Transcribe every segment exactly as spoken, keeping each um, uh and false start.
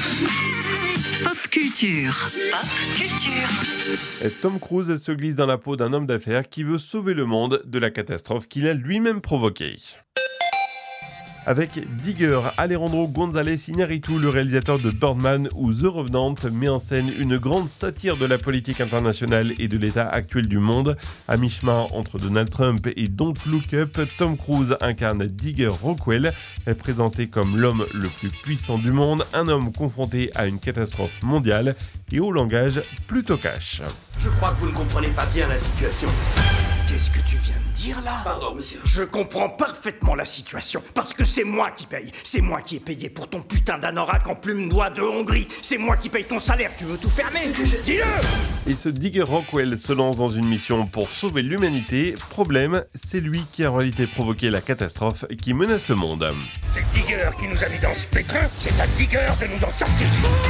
Pop culture. Pop culture. Et Tom Cruise se glisse dans la peau d'un homme d'affaires qui veut sauver le monde de la catastrophe qu'il a lui-même provoquée. Avec Digger, Alejandro González Iñárritu, le réalisateur de Birdman ou The Revenant, met en scène une grande satire de la politique internationale et de l'état actuel du monde. À mi-chemin entre Donald Trump et Don't Look Up, Tom Cruise incarne Digger Rockwell, présenté comme l'homme le plus puissant du monde, un homme confronté à une catastrophe mondiale et au langage plutôt cash. Je crois que vous ne comprenez pas bien la situation. Qu'est-ce que tu viens de dire là ? Pardon, monsieur. Je comprends parfaitement la situation, parce que c'est moi qui paye. C'est moi qui ai payé pour ton putain d'anorak en plume d'oie de Hongrie. C'est moi qui paye ton salaire, tu veux tout fermer ? Je... Dis-le ! Et ce Digger Rockwell se lance dans une mission pour sauver l'humanité. Problème, c'est lui qui a en réalité provoqué la catastrophe qui menace le monde. C'est Digger qui nous a mis dans ce pétrin, c'est à Digger de nous en sortir.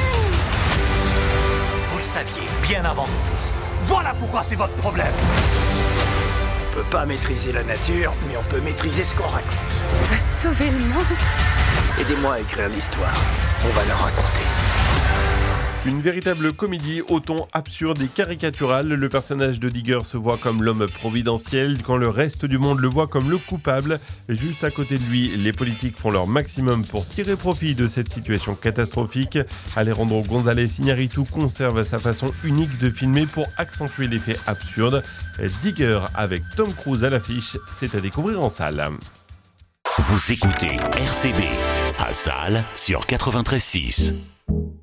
Vous le saviez, bien avant nous tous. Voilà pourquoi c'est votre problème. On peut pas maîtriser la nature, mais on peut maîtriser ce qu'on raconte. On va sauver le monde. Aidez-moi à écrire l'histoire. On va la raconter. Une véritable comédie au ton absurde et caricatural. Le personnage de Digger se voit comme l'homme providentiel quand le reste du monde le voit comme le coupable. Juste à côté de lui, les politiques font leur maximum pour tirer profit de cette situation catastrophique. Alejandro González Iñárritu conserve sa façon unique de filmer pour accentuer l'effet absurde. Digger avec Tom Cruise à l'affiche, c'est à découvrir en salle. Vous écoutez R C B à Salle sur quatre-vingt-treize six.